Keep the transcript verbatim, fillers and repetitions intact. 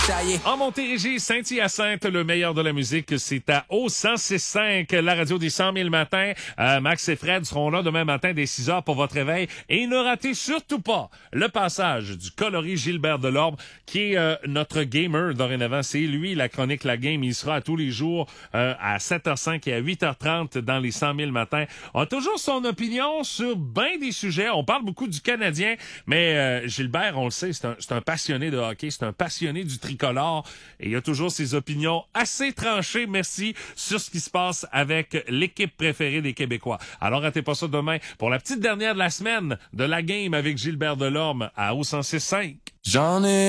taillé. En Montérégie, Saint-Hyacinthe, le meilleur de la musique, c'est à O cent six cinq, la radio des cent mille matins. Euh, Max et Fred seront là demain matin dès six heures pour votre réveil. Et ne ratez surtout pas le passage du coloris Gilbert Delorme, qui est euh, notre gamer dorénavant. C'est lui, la chronique La Game. Il sera à tous les jours euh, à sept heures cinq et à huit heures trente dans les cent mille matins. On a toujours son opinion sur bien des sujets. On parle beaucoup du Canadien, mais euh, Gilbert, on le sait, c'est un, c'est un passionné de hockey, c'est un passionné du tricolore et il a toujours ses opinions assez tranchées, merci, sur ce qui se passe avec l'équipe préférée des Québécois. Alors ratez pas ça demain pour la petite dernière de la semaine de La Game avec Gilbert Delorme à O cent six cinq. J'en ai